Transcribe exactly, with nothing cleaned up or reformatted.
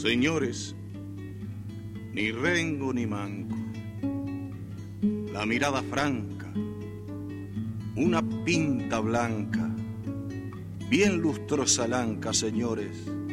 Señores, ni rengo ni manco, la mirada franca, una pinta blanca, bien lustrosa lanca, señores,